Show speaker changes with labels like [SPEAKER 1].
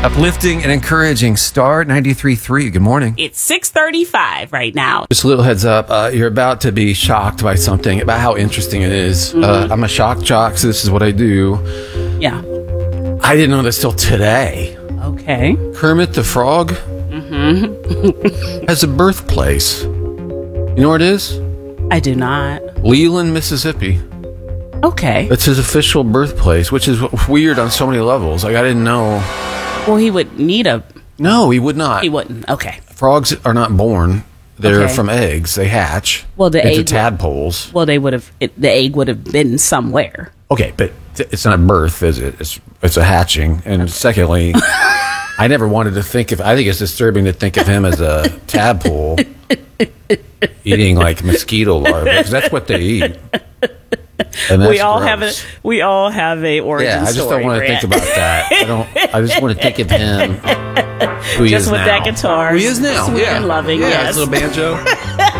[SPEAKER 1] Uplifting and encouraging. Star 93.3. Good morning.
[SPEAKER 2] It's 6:35 right now.
[SPEAKER 1] Just a little heads up. You're about to be shocked by something about how interesting it is. I'm a shock jock, so this is what I do.
[SPEAKER 2] Yeah.
[SPEAKER 1] I didn't know this till today.
[SPEAKER 2] Okay.
[SPEAKER 1] Kermit the Frog has a birthplace. You know where it is?
[SPEAKER 2] I do not.
[SPEAKER 1] Leland, Mississippi.
[SPEAKER 2] Okay.
[SPEAKER 1] It's his official birthplace, which is weird on so many levels. Like, I didn't know.
[SPEAKER 2] Well, he would need a...
[SPEAKER 1] No, he would not.
[SPEAKER 2] He wouldn't. Okay.
[SPEAKER 1] Frogs are not born. They're
[SPEAKER 2] Okay.
[SPEAKER 1] from eggs. They hatch
[SPEAKER 2] Well, the
[SPEAKER 1] into
[SPEAKER 2] egg-
[SPEAKER 1] tadpoles.
[SPEAKER 2] Well, they would have... The egg would have been somewhere.
[SPEAKER 1] Okay, but it's not birth, is it? It's a hatching. And secondly, I never wanted to think of... I think it's disturbing to think of him as a tadpole eating, like, mosquito larvae, because that's what they eat. And that's
[SPEAKER 2] We all
[SPEAKER 1] gross.
[SPEAKER 2] have a origin
[SPEAKER 1] Yeah, I just
[SPEAKER 2] story,
[SPEAKER 1] don't want to think
[SPEAKER 2] Brett.
[SPEAKER 1] about that. I just want to think of him who he
[SPEAKER 2] Just
[SPEAKER 1] is
[SPEAKER 2] with
[SPEAKER 1] now.
[SPEAKER 2] that guitar.
[SPEAKER 1] Who he is now.
[SPEAKER 2] Sweet
[SPEAKER 1] yeah.
[SPEAKER 2] and loving,
[SPEAKER 1] Yeah,
[SPEAKER 2] yes.
[SPEAKER 1] his little banjo.